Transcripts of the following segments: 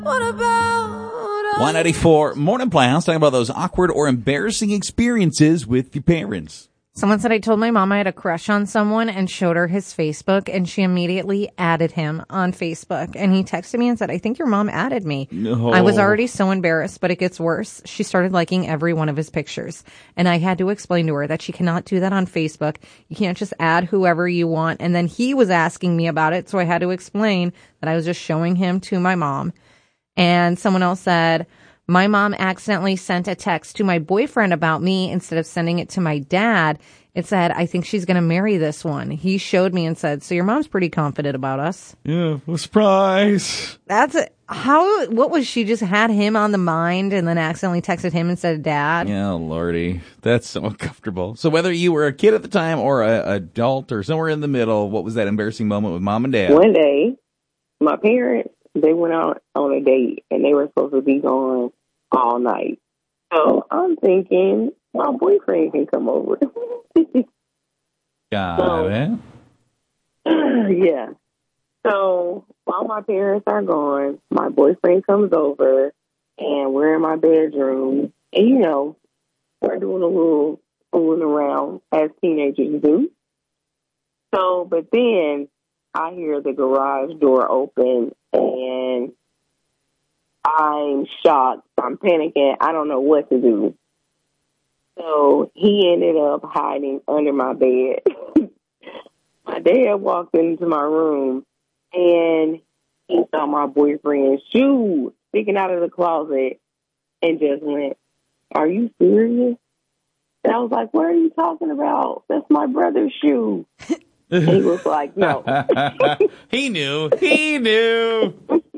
What about 194 Morning Playhouse, talking about those awkward or embarrassing experiences with your parents. Someone said I told my mom I had a crush on someone and showed her his Facebook, and she immediately added him on Facebook. And he texted me and said, I think your mom added me. No. I was already so embarrassed, but it gets worse. She started liking every one of his pictures. And I had to explain to her that she cannot do that on Facebook. You can't just add whoever you want. And then he was asking me about it, so I had to explain that I was just showing him to my mom. And someone else said, my mom accidentally sent a text to my boyfriend about me instead of sending it to my dad. It said, I think she's going to marry this one. He showed me and said, so your mom's pretty confident about us. Yeah, well, surprise. That's it. What was she just had him on the mind and then accidentally texted him instead of dad? Yeah, Lordy. That's so uncomfortable. So whether you were a kid at the time or an adult or somewhere in the middle, what was that embarrassing moment with mom and dad? One day, my parents, they went out on a date and they were supposed to be gone all night. So I'm thinking my boyfriend can come over. Got it. Yeah. So while my parents are gone, my boyfriend comes over and we're in my bedroom. And, you know, we're doing a little fooling around as teenagers do. So, but then I hear the garage door open and I'm shocked. I'm panicking. I don't know what to do. So he ended up hiding under my bed. My dad walked into my room and he saw my boyfriend's shoe sticking out of the closet and just went, are you serious? And I was like, what are you talking about? That's my brother's shoe. And he was like, no. He knew.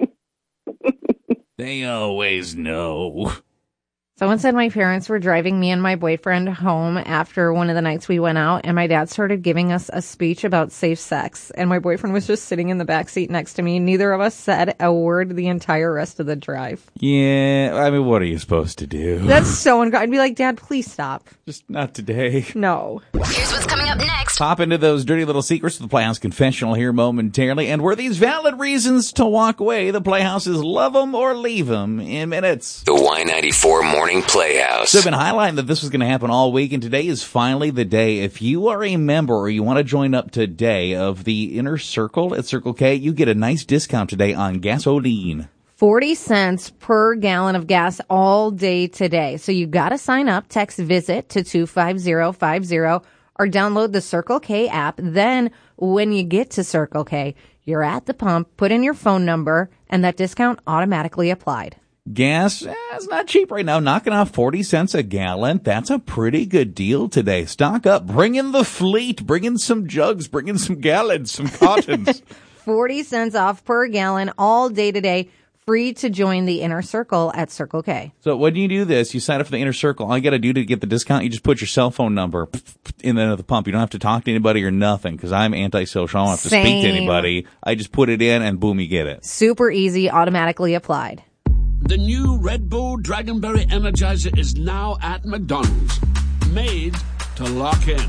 They always know. Someone said my parents were driving me and my boyfriend home after one of the nights we went out, and my dad started giving us a speech about safe sex, and my boyfriend was just sitting in the back seat next to me. Neither of us said a word the entire rest of the drive. Yeah, I mean, what are you supposed to do? That's so I'd be like, Dad, please stop. Just not today. No. Here's what's coming up next. Pop into those dirty little secrets of the Playhouse Confessional here momentarily. And were these valid reasons to walk away? The Playhouse's love them or leave them in minutes. The Y94 Morning Playhouse. So I've been highlighting that this was going to happen all week, and today is finally the day. If you are a member or you want to join up today of the Inner Circle at Circle K, you get a nice discount today on gasoline. 40 cents per gallon of gas all day today. So you got to sign up, text VISIT to 25050 or download the Circle K app. Then when you get to Circle K, you're at the pump, put in your phone number, and that discount automatically applied. Gas, it's not cheap right now. Knocking off 40 cents a gallon. That's a pretty good deal today. Stock up. Bring in the fleet. Bring in some jugs. Bring in some gallons, some cottons. 40 cents off per gallon all day today. Free to join the Inner Circle at Circle K. So when you do this, you sign up for the Inner Circle. All you got to do to get the discount, you just put your cell phone number in the pump. You don't have to talk to anybody or nothing, because I'm antisocial. I don't have to speak to anybody. I just put it in and boom, you get it. Super easy, automatically applied. The new Red Bull Dragonberry Energizer is now at McDonald's. Made to lock in.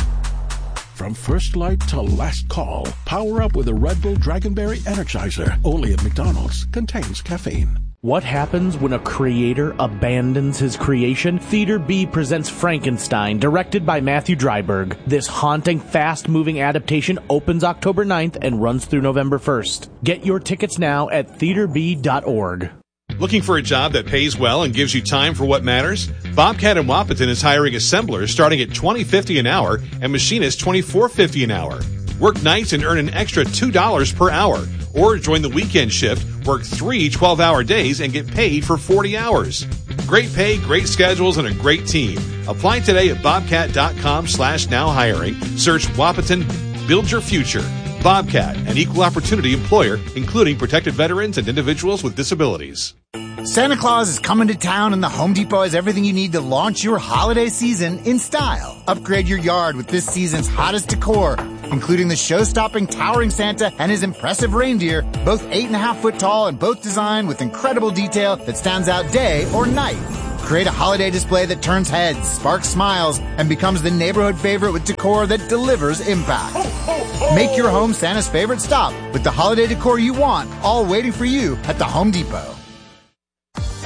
From first light to last call, power up with a Red Bull Dragonberry Energizer. Only at McDonald's. Contains caffeine. What happens when a creator abandons his creation? Theater B presents Frankenstein, directed by Matthew Dryburgh. This haunting, fast-moving adaptation opens October 9th and runs through November 1st. Get your tickets now at theaterb.org. Looking for a job that pays well and gives you time for what matters? Bobcat in Wapaton is hiring assemblers starting at $20.50 an hour and machinists $24.50 an hour. Work nights and earn an extra $2 per hour. Or join the weekend shift, work 3 12-hour days and get paid for 40 hours. Great pay, great schedules, and a great team. Apply today at bobcat.com/now-hiring. Search Wapaton. Build your future. Bobcat, an equal opportunity employer, including protected veterans and individuals with disabilities. Santa Claus is coming to town, and the Home Depot has everything you need to launch your holiday season in style. Upgrade your yard with this season's hottest decor, including the show-stopping towering Santa and his impressive reindeer, both 8.5-foot tall and both designed with incredible detail that stands out day or night. Create a holiday display that turns heads, sparks smiles, and becomes the neighborhood favorite with decor that delivers impact. Make your home Santa's favorite stop with the holiday decor you want, all waiting for you at the Home Depot.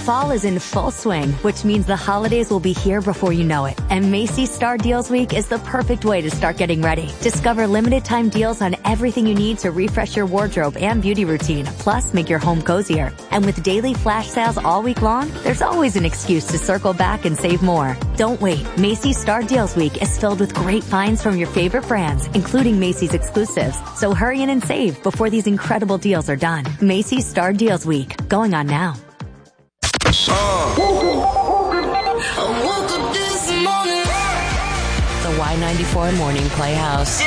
Fall is in full swing, which means the holidays will be here before you know it. And Macy's Star Deals Week is the perfect way to start getting ready. Discover limited time deals on everything you need to refresh your wardrobe and beauty routine, plus make your home cozier. And with daily flash sales all week long, there's always an excuse to circle back and save more. Don't wait. Macy's Star Deals Week is filled with great finds from your favorite brands, including Macy's exclusives. So hurry in and save before these incredible deals are done. Macy's Star Deals Week, going on now. I woke up this morning. The Y94 Morning Playhouse.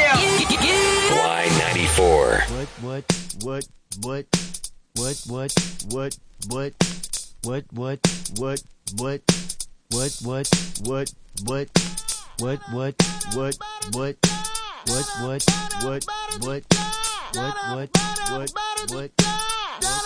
Y94. What?